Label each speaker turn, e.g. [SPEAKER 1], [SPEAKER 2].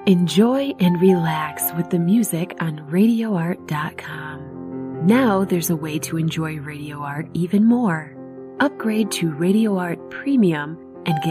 [SPEAKER 1] Enjoy and relax with the music on RadioArt.com. Now there's a way to enjoy Radio Art even more. Upgrade to Radio Art Premium